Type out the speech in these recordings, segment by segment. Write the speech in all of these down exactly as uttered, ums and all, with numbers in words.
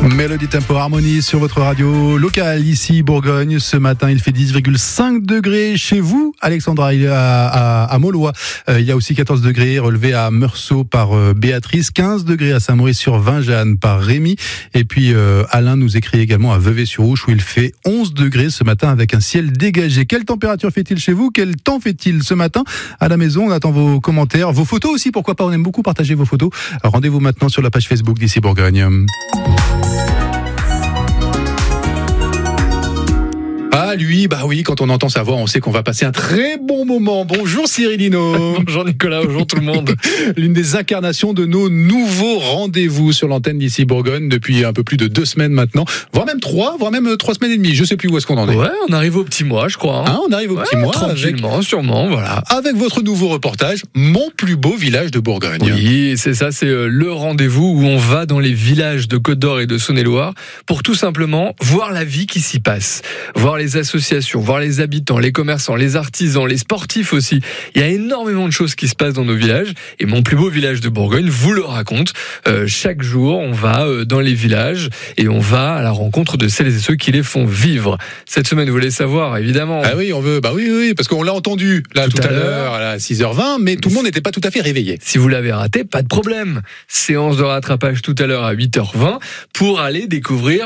Mélodie Tempo Harmonie sur votre radio locale, ici Bourgogne. Ce matin, il fait dix virgule cinq degrés chez vous, Alexandra, il est à, à, à Maulois. Euh, il y a aussi quatorze degrés relevés à Meursault par euh, Béatrice, quinze degrés à Saint-Maurice-sur-Vingeanne par Rémi. Et puis euh, Alain nous écrit également à Vevey-sur-Ouche où il fait onze degrés ce matin avec un ciel dégagé. Quelle température fait-il chez vous? Quel temps fait-il ce matin à la maison? On attend vos commentaires, vos photos aussi, pourquoi pas, on aime beaucoup partager vos photos. Rendez-vous maintenant sur la page Facebook d'ici Bourgogne. Ah lui, bah oui, quand on entend sa voix, on sait qu'on va passer un très bon moment. Bonjour Cyril Hinault. Bonjour Nicolas, bonjour tout le monde. L'une des incarnations de nos nouveaux rendez-vous sur l'antenne d'ici Bourgogne depuis un peu plus de deux semaines maintenant, voire même trois, voire même trois semaines et demie. Je sais plus où est-ce qu'on en est. Ouais, on arrive au petit mois, je crois. Hein. Hein, on arrive au ouais, petit mois. Tranquillement, avec, sûrement, voilà. Avec votre nouveau reportage, Mon plus beau village de Bourgogne. Oui, c'est ça, c'est le rendez-vous où on va dans les villages de Côte-d'Or et de Saône-et-Loire pour tout simplement voir la vie qui s'y passe, voir les associations, voir les habitants, les commerçants, les artisans, les sportifs aussi. Il y a énormément de choses qui se passent dans nos villages et Mon plus beau village de Bourgogne vous le raconte. Euh, chaque jour, on va euh, dans les villages et on va à la rencontre de celles et ceux qui les font vivre. Cette semaine, vous voulez savoir, évidemment. Ah oui, on veut, bah oui, oui, parce qu'on l'a entendu là tout, tout à, à l'heure, à six heures vingt, mais tout le monde n'était pas tout à fait réveillé. Si vous l'avez raté, pas de problème. Séance de rattrapage tout à l'heure à huit heures vingt pour aller découvrir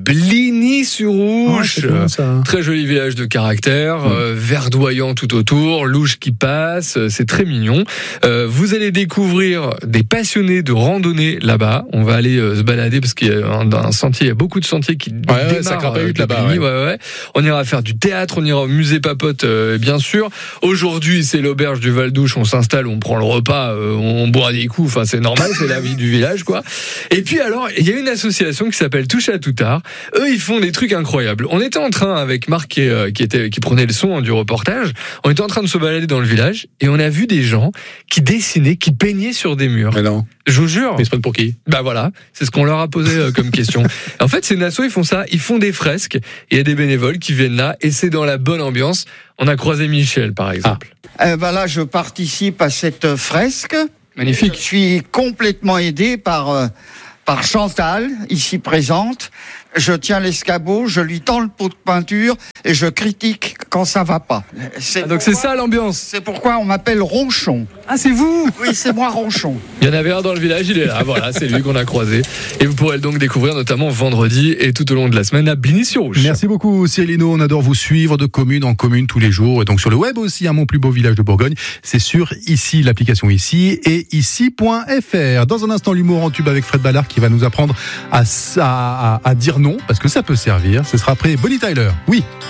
Bligny-sur-Ouche. Ah, ça. Très joli village de caractère, mmh. euh, verdoyant tout autour, louche qui passe, c'est très mignon. Euh, vous allez découvrir des passionnés de randonnée là-bas. On va aller euh, se balader parce qu'il y a un, un sentier, il y a beaucoup de sentiers qui ouais, démarrent. Ouais, ça crapahute là-bas. Bligny, ouais. Ouais, ouais. On ira faire du théâtre, on ira au musée Papote, euh, bien sûr. Aujourd'hui, c'est l'auberge du Val-d'Ouche. On s'installe, on prend le repas, euh, on boit des coups. Enfin, c'est normal, c'est la vie du village, quoi. Et puis alors, il y a une association qui s'appelle Touche à Toutard. Eux, ils font des trucs incroyables. On était en train avec Marc qui, euh, qui était qui prenait le son hein, du reportage. On était en train de se balader dans le village et on a vu des gens qui dessinaient, qui peignaient sur des murs. Mais non. Je vous jure. Mais ils se prennent pour qui? Bah voilà, c'est ce qu'on leur a posé euh, comme question. En fait, c'est une asso, ils font ça, ils font des fresques. Il y a des bénévoles qui viennent là et c'est dans la bonne ambiance. On a croisé Michel, par exemple. Ah. Eh ben là, je participe à cette fresque. Magnifique. Je suis complètement aidé par euh, par Chantal, ici présente. Je tiens l'escabeau, je lui tends le pot de peinture et je critique quand ça va pas. C'est ah, donc c'est ça l'ambiance. C'est pourquoi on m'appelle Ronchon. Ah, c'est vous? Oui, c'est moi Ronchon. Il y en avait un dans le village, il est là. Voilà, c'est lui qu'on a croisé. Et vous pourrez le donc découvrir notamment vendredi et tout au long de la semaine à Bligny-sur-Ouche. Merci beaucoup Cyril Hinault, on adore vous suivre de commune en commune tous les jours et donc sur le web aussi à Mon plus beau village de Bourgogne. C'est sur ici, l'application ici et ici point f r. Dans un instant, l'humour en tube avec Fred Ballard qui va nous apprendre à, à, à, à dire non parce que ça peut servir. Ce sera après Bonnie Tyler. Oui.